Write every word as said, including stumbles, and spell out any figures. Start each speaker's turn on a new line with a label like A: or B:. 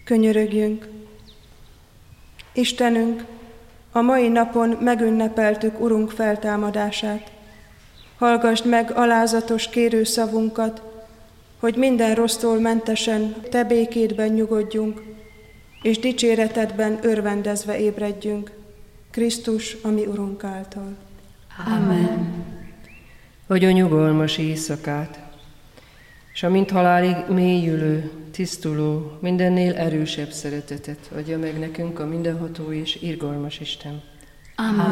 A: könyörögjünk. Istenünk, a mai napon megünnepeltük Urunk feltámadását. Hallgasd meg alázatos kérőszavunkat, hogy minden rossztól mentesen Te békédben nyugodjunk, és dicséretedben örvendezve ébredjünk. Krisztus, a mi Urunk által.
B: Amen. Adjon nyugalmas éjszakát, és amint halálig mélyülő, tisztuló, mindennél erősebb szeretetet adja meg nekünk a mindenható és irgalmas Isten.
C: Amen.